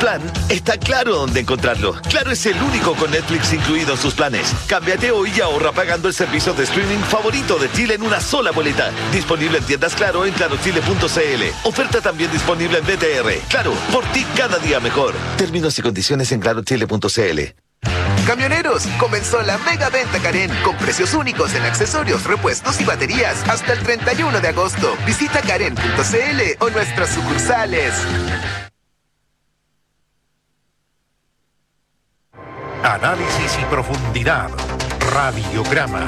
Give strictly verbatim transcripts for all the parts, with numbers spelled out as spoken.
plan, está claro dónde encontrarlo. Claro es el único con Netflix incluido en sus planes. Cámbiate hoy y ahorra pagando el servicio de streaming favorito de Chile en una sola boleta. Disponible en tiendas Claro en claro chile punto c l. Oferta también disponible en B T R. Claro, por ti cada día mejor. Términos y condiciones en claro chile punto c l. Camioneros, comenzó la mega venta Karen con precios únicos en accesorios, repuestos y baterías hasta el treinta y uno de agosto. Visita karen punto c l o nuestras sucursales. Análisis y profundidad. Radiograma.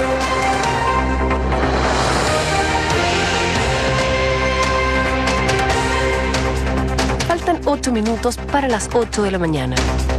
Faltan ocho minutos para las ocho de la mañana.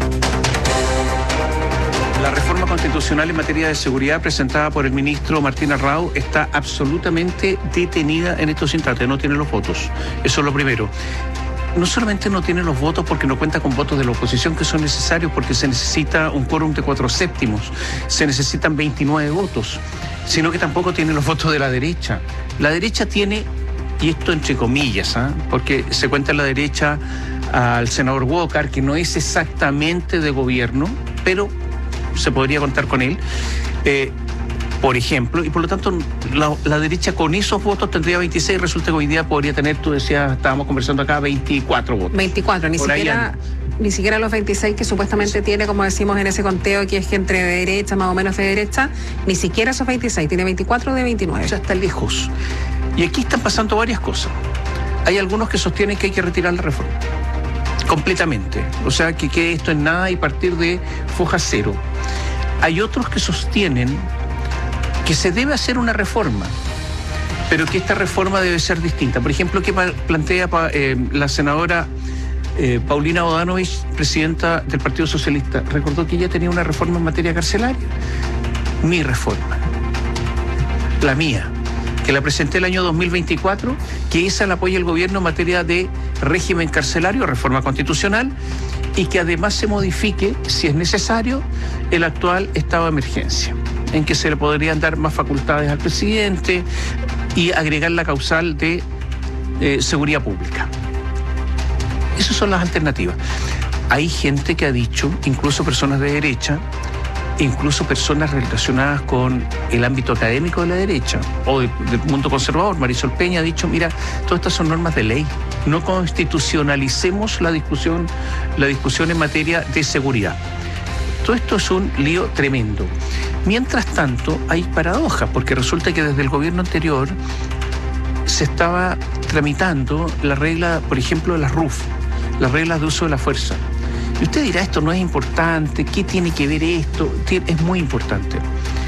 La reforma constitucional en materia de seguridad presentada por el ministro Martín Arrau está absolutamente detenida en estos instantes, no tiene los votos. Eso es lo primero. No solamente no tiene los votos porque no cuenta con votos de la oposición que son necesarios, porque se necesita un quórum de cuatro séptimos, se necesitan veintinueve votos, sino que tampoco tiene los votos de la derecha. La derecha tiene, y esto entre comillas, ¿eh? porque se cuenta en la derecha al senador Walker, que no es exactamente de gobierno, pero se podría contar con él, eh, por ejemplo, y por lo tanto la, la derecha con esos votos tendría veintiséis, resulta que hoy día podría tener, tú decías, estábamos conversando acá, veinticuatro votos. veinticuatro, ni siquiera, ni siquiera los veintiséis que supuestamente sí tiene, como decimos en ese conteo, que es que entre de derecha, más o menos de derecha, ni siquiera esos veintiséis, tiene veinticuatro de veintinueve. O sea, está lejos. Y aquí están pasando varias cosas. Hay algunos que sostienen que hay que retirar la reforma completamente, o sea, que quede esto en nada y partir de foja cero. Hay otros que sostienen que se debe hacer una reforma, pero que esta reforma debe ser distinta. Por ejemplo, que plantea eh, la senadora eh, Paulina Bodanovich, presidenta del Partido Socialista, recordó que ella tenía una reforma en materia carcelaria. Mi reforma, la mía, que la presenté el año dos mil veinticuatro, que esa la apoya el gobierno en materia de régimen carcelario, reforma constitucional, y que además se modifique, si es necesario, el actual estado de emergencia, en que se le podrían dar más facultades al presidente y agregar la causal de eh, seguridad pública. Esas son las alternativas. Hay gente que ha dicho, incluso personas de derecha, incluso personas relacionadas con el ámbito académico de la derecha o de, del mundo conservador, Marisol Peña ha dicho, mira, todas estas son normas de ley, no constitucionalicemos la discusión, la discusión en materia de seguridad. Todo esto es un lío tremendo. Mientras tanto, hay paradojas, porque resulta que desde el gobierno anterior se estaba tramitando la regla, por ejemplo, de las R U F, las reglas de uso de la fuerza. Y usted dirá, esto no es importante, ¿qué tiene que ver esto? Es muy importante.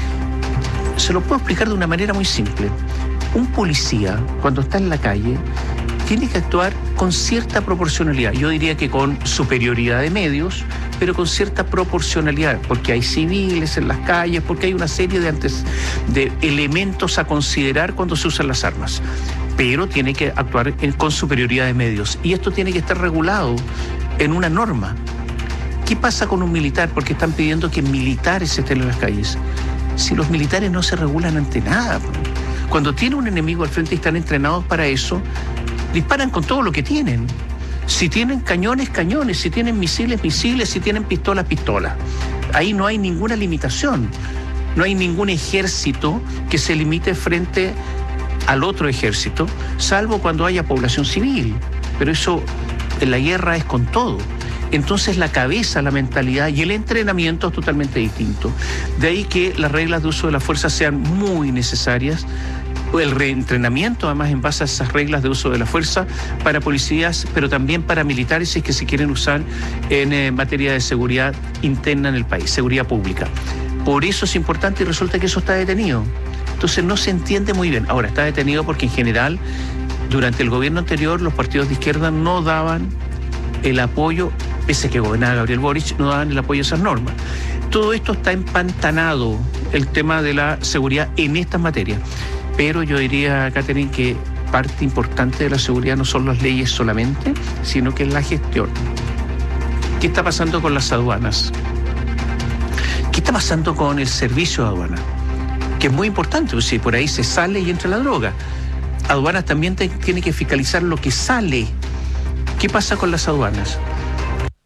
Se lo puedo explicar de una manera muy simple. Un policía, cuando está en la calle, tiene que actuar con cierta proporcionalidad. Yo diría que con superioridad de medios, pero con cierta proporcionalidad, porque hay civiles en las calles, porque hay una serie de, antes, de elementos a considerar cuando se usan las armas. Pero tiene que actuar en, con superioridad de medios. Y esto tiene que estar regulado en una norma. ¿Qué pasa con un militar? Porque están pidiendo que militares estén en las calles. Si los militares no se regulan ante nada. Cuando tiene un enemigo al frente y están entrenados para eso, disparan con todo lo que tienen. Si tienen cañones, cañones. Si tienen misiles, misiles. Si tienen pistolas, pistolas. Ahí no hay ninguna limitación. No hay ningún ejército que se limite frente al otro ejército, salvo cuando haya población civil. Pero eso en la guerra es con todo. Entonces la cabeza, la mentalidad y el entrenamiento es totalmente distinto. De ahí que las reglas de uso de la fuerza sean muy necesarias. El reentrenamiento, además, en base a esas reglas de uso de la fuerza para policías, pero también para militares, si es que se quieren usar en eh, materia de seguridad interna en el país, seguridad pública. Por eso es importante y resulta que eso está detenido. Entonces no se entiende muy bien. Ahora, está detenido porque en general, durante el gobierno anterior, los partidos de izquierda no daban el apoyo, pese a que gobernaba Gabriel Boric, no daban el apoyo a esas normas. Todo esto está empantanado, el tema de la seguridad en estas materias. Pero yo diría, Catherine, que parte importante de la seguridad no son las leyes solamente, sino que es la gestión. ¿Qué está pasando con las aduanas? ¿Qué está pasando con el servicio de aduana? Que es muy importante, pues si por ahí se sale y entra la droga. Aduanas también te, tiene que fiscalizar lo que sale. ¿Qué pasa con las aduanas?